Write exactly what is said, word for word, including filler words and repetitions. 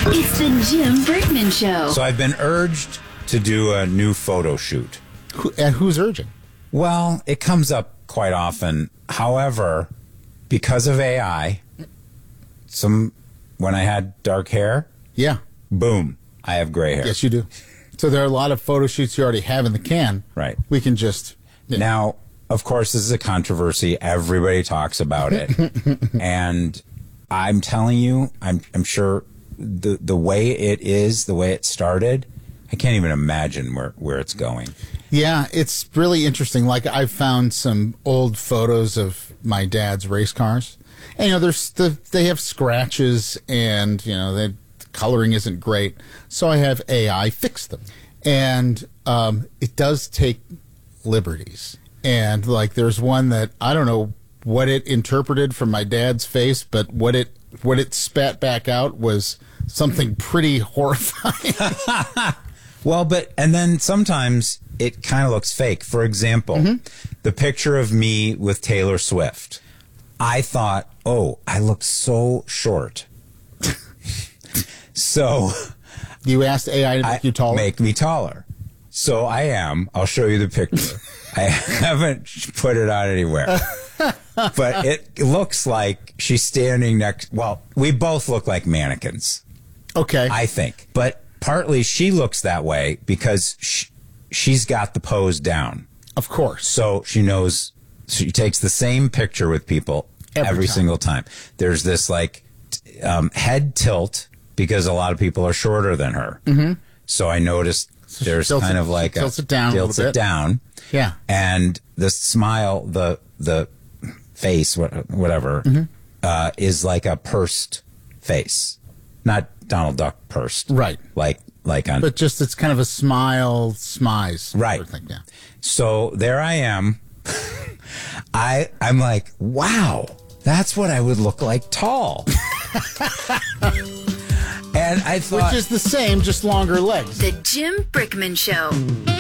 It's the Jim Brickman Show. So I've been urged to do a new photo shoot. Who, and who's urging? Well, it comes up quite often. However, because of A I, some when I had dark hair, Yeah. boom, I have gray hair. Yes, you do. So there are a lot of photo shoots you already have in the can. Right. We can just... Yeah. Now, of course, this is a controversy. Everybody talks about it. And I'm telling you, I'm, I'm sure the the way it is, the way it started, I can't even imagine where, where it's going. Yeah, it's really interesting. Like, I've found some old photos of my dad's race cars. And, you know, there's the, they have scratches and, you know, the coloring isn't great. So I have A I fix them. And um, it does take liberties. And, like, there's one that I don't know what it interpreted from my dad's face, but what it what it spat back out was something pretty horrifying. Well, but, and then sometimes it kind of looks fake. For example, Mm-hmm. the picture of me with Taylor Swift. I thought, oh, I look so short. So You asked A I to make I- you taller? Make me taller. So I am. I'll show you the picture. I haven't put it out anywhere. But it looks like she's standing next. Well, we both look like mannequins, Okay. I think. But partly she looks that way because she, she's got the pose down. Of course. So she knows, she takes the same picture with people Every every, time. single time. There's this like t- um, head tilt because a lot of people are shorter than her. Mm-hmm. So I noticed she there's tilts kind it- of like she a tilts it down a tilts little it bit. down. Yeah. And the smile, the the face, what- whatever, Mm-hmm. uh, is like a pursed face, not Donald Duck pursed, Right. Like like on. But just it's kind of a smile, smize. Right. sort of thing, yeah. So there I am. I I'm like, wow, that's what I would look like tall. And I thought, Which is the same, just longer legs. The Jim Brickman Show.